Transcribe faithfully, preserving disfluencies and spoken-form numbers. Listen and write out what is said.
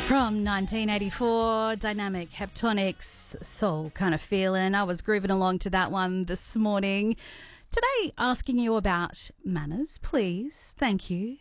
From nineteen eighty-four, Dynamic Heptonics, soul kind of feeling. I was grooving along to that one this morning. Today, asking you about manners, please. Thank you.